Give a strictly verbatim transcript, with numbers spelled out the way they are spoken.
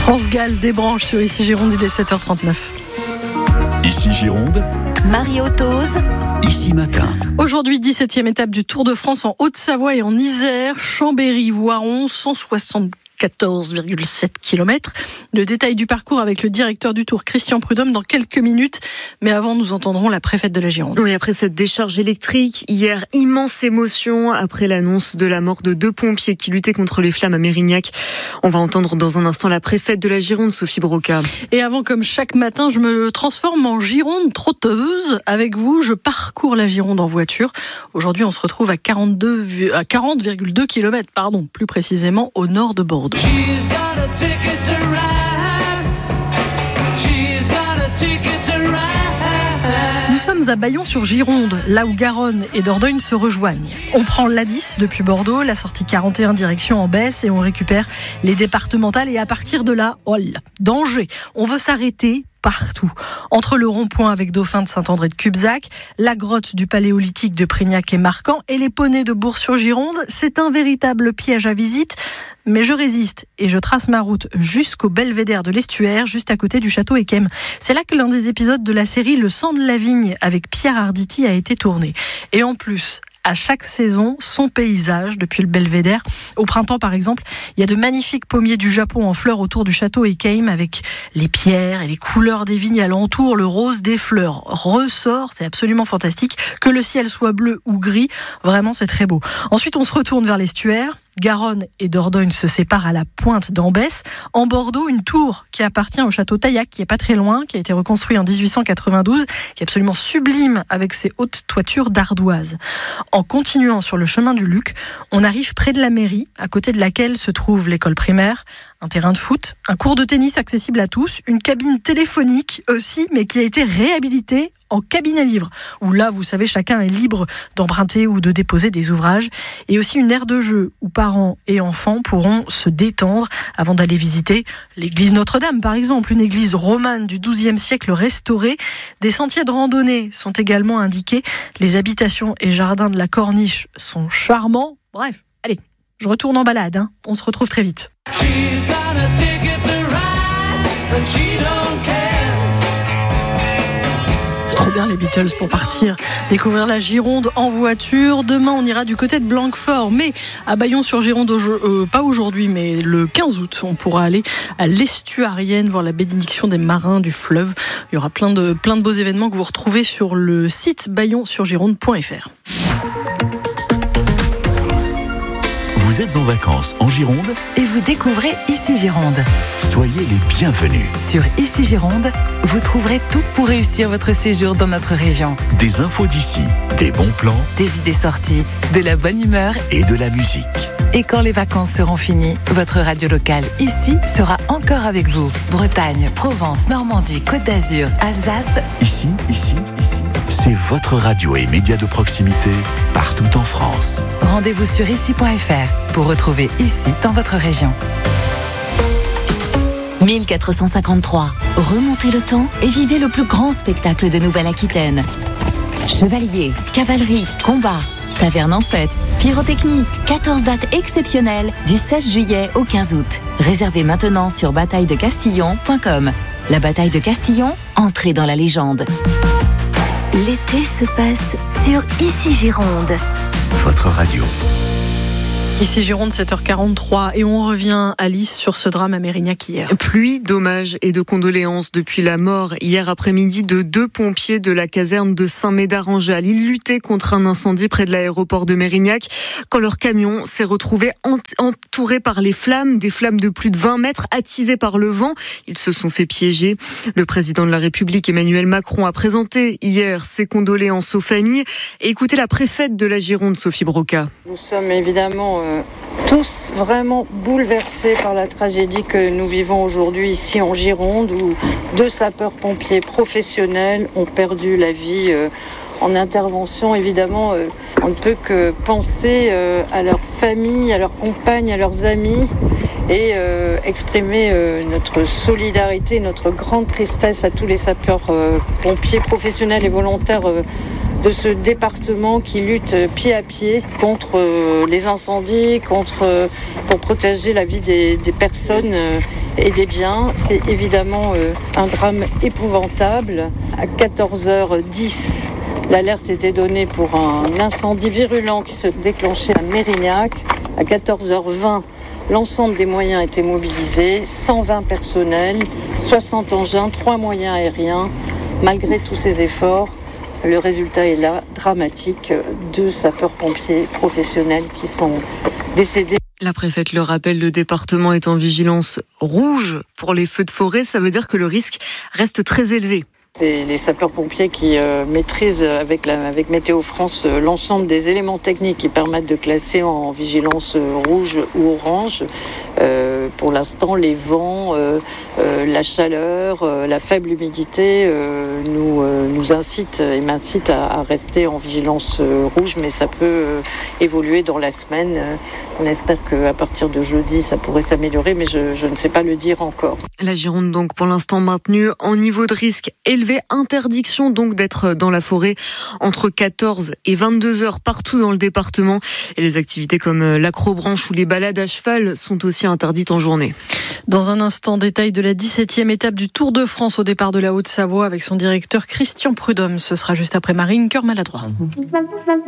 France Gall débranche sur Ici Gironde, il est sept heures trente-neuf. Ici Gironde, Marie Autoz. Ici Matin. Aujourd'hui, dix-septième étape du Tour de France en Haute-Savoie et en Isère, Chambéry-Voiron, cent soixante-quatorze virgule sept kilomètres. Le détail du parcours avec le directeur du Tour, Christian Prudhomme, dans quelques minutes. Mais avant, nous entendrons la préfète de la Gironde. Oui, après cette décharge électrique, hier, immense émotion après l'annonce de la mort de deux pompiers qui luttaient contre les flammes à Mérignac. On va entendre dans un instant la préfète de la Gironde, Sophie Broca. Et avant, comme chaque matin, je me transforme en Gironde trotteuse. Avec vous, je parcours la Gironde en voiture. Aujourd'hui, on se retrouve à quarante-deux, à quarante virgule deux kilomètres, pardon, plus précisément au nord de Bordeaux. She's got a ticket to ride. She's got a ticket to ride. Nous sommes à Bayon-sur-Gironde, là où Garonne et Dordogne se rejoignent. On prend l'A dix depuis Bordeaux, la sortie quarante et un direction en baisse et on récupère les départementales. Et à partir de là, oh là, danger. On veut s'arrêter partout. Entre le rond-point avec Dauphin de Saint-André de Cubzac, la grotte du Paléolithique de Prignac et Marcan et les poneys de Bourg-sur-Gironde, c'est un véritable piège à visite. Mais je résiste et je trace ma route jusqu'au belvédère de l'estuaire, juste à côté du château Équem. C'est là que l'un des épisodes de la série Le sang de la vigne avec Pierre Arditi a été tourné. Et en plus, à chaque saison, son paysage depuis le belvédère. Au printemps, par exemple, il y a de magnifiques pommiers du Japon en fleurs autour du château Équem avec les pierres et les couleurs des vignes alentour. Le rose des fleurs ressort, c'est absolument fantastique. Que le ciel soit bleu ou gris, vraiment c'est très beau. Ensuite, on se retourne vers l'estuaire. Garonne et Dordogne se séparent à la pointe d'Ambès. En Bordeaux, une tour qui appartient au château Taillac, qui est pas très loin, qui a été reconstruit en dix-huit cent quatre-vingt-douze, qui est absolument sublime avec ses hautes toitures d'ardoise. En continuant sur le chemin du Luc, on arrive près de la mairie, à côté de laquelle se trouve l'école primaire, un terrain de foot, un cours de tennis accessible à tous, une cabine téléphonique aussi, mais qui a été réhabilitée en cabine à livres, où là, vous savez, chacun est libre d'emprunter ou de déposer des ouvrages, et aussi une aire de jeu où parents et enfants pourront se détendre avant d'aller visiter l'église Notre-Dame, par exemple, une église romane du douzième siècle restaurée. Des sentiers de randonnée sont également indiqués. Les habitations et jardins de la Corniche sont charmants. Bref, allez, je retourne en balade, hein. On se retrouve très vite. She's got a ticket to ride, and she don't care. Trop bien les Beatles pour partir découvrir la Gironde en voiture. Demain, on ira du côté de Blanquefort, mais à Bayon-sur-Gironde, euh, pas aujourd'hui, mais le quinze août, on pourra aller à l'Estuarienne, voir la bénédiction des marins du fleuve. Il y aura plein de, plein de beaux événements que vous retrouvez sur le site bayon sur gironde point f r. Vous êtes en vacances en Gironde? Et vous découvrez Ici Gironde. Soyez les bienvenus. Sur Ici Gironde, vous trouverez tout pour réussir votre séjour dans notre région. Des infos d'ici, des bons plans Des idées sorties, de la bonne humeur. et de la musique. Et quand les vacances seront finies, votre radio locale ici sera encore avec vous. Bretagne, Provence, Normandie, Côte d'Azur, Alsace. Ici, ici, ici, c'est votre radio et média de proximité partout en France. Rendez-vous sur ici point f r pour retrouver Ici dans votre région. mille quatre cent cinquante-trois. Remontez le temps et vivez le plus grand spectacle de Nouvelle-Aquitaine. Chevaliers, cavalerie, combats, taverne en fête, pyrotechnie. quatorze dates exceptionnelles du seize juillet au quinze août. Réservez maintenant sur bataille de castillon point com. La bataille de Castillon, entrez dans la légende. L'été se passe sur Ici Gironde. Votre radio. Ici Gironde, sept heures quarante-trois, et on revient, Alice, sur ce drame à Mérignac hier. Pluie d'hommages et de condoléances depuis la mort hier après-midi de deux pompiers de la caserne de Saint-Médard-en-Jalles. Ils luttaient contre un incendie près de l'aéroport de Mérignac quand leur camion s'est retrouvé entouré par les flammes, des flammes de plus de vingt mètres attisées par le vent. Ils se sont fait piéger. Le président de la République, Emmanuel Macron, a présenté hier ses condoléances aux familles. Et écoutez la préfète de la Gironde, Sophie Broca. Nous sommes évidemment euh, tous vraiment bouleversés par la tragédie que nous vivons aujourd'hui ici en Gironde, où deux sapeurs-pompiers professionnels ont perdu la vie euh, en intervention. Évidemment, euh, on ne peut que penser euh, à leurs familles, à leurs compagnes, à leurs amis, et euh, exprimer euh, notre solidarité, notre grande tristesse à tous les sapeurs-pompiers professionnels et volontaires euh, de ce département qui lutte pied à pied contre les incendies, contre, pour protéger la vie des, des personnes et des biens. C'est évidemment un drame épouvantable. À quatorze heures dix, l'alerte était donnée pour un incendie virulent qui se déclenchait à Mérignac. À quatorze heures vingt, l'ensemble des moyens étaient mobilisés, cent vingt personnels, soixante engins, trois moyens aériens. Malgré tous ces efforts, le résultat est là, dramatique. Deux sapeurs-pompiers professionnels qui sont décédés. La préfète le rappelle, le département est en vigilance rouge pour les feux de forêt. Ça veut dire que le risque reste très élevé. C'est les sapeurs-pompiers qui euh, maîtrisent avec, la, avec Météo France euh, l'ensemble des éléments techniques qui permettent de classer en vigilance euh, rouge ou orange. Euh, pour l'instant, les vents, euh, euh, la chaleur, euh, la faible humidité euh, nous, euh, nous incitent et m'incitent à, à rester en vigilance euh, rouge, mais ça peut euh, évoluer dans la semaine. Euh, on espère qu'à partir de jeudi, ça pourrait s'améliorer, mais je, je ne sais pas le dire encore. La Gironde, donc, pour l'instant maintenue en niveau de risque élevé. Interdiction donc d'être dans la forêt entre quatorze et vingt-deux heures partout dans le département. Et les activités comme l'acrobranche ou les balades à cheval sont aussi interdites en journée. Dans un instant, détail de la dix-septième étape du Tour de France au départ de la Haute-Savoie avec son directeur Christian Prudhomme. Ce sera juste après Marine Cœur Maladroit.